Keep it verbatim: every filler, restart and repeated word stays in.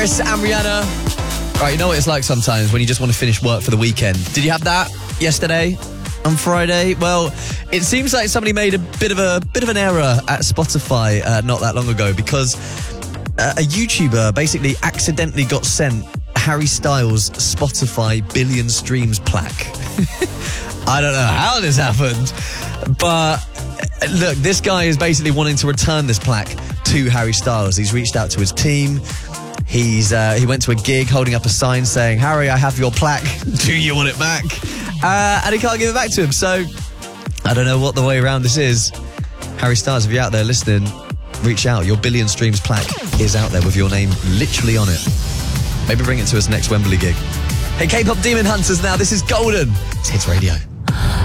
Chris and Rihanna. Right, you know what it's like sometimes when you just want to finish work for the weekend. Did you have that yesterday? On Friday? Well, it seems like somebody made a bit of a bit of an error at Spotify uh, not that long ago, because uh, a YouTuber basically accidentally got sent Harry Styles' Spotify billion streams plaque. I don't know how this happened, but look, this guy is basically wanting to return this plaque to Harry Styles. He's reached out to his team. He's uh, he went to a gig holding up a sign saying, "Harry, I have your plaque. Do you want it back?" Uh, and he can't give it back to him. So I don't know what the way around this is. Harry Styles, if you're out there listening, reach out. Your billion streams plaque is out there with your name literally on it. Maybe bring it to us next Wembley gig. Hey, K-pop Demon Hunters now. This is Golden. It's Hits Radio.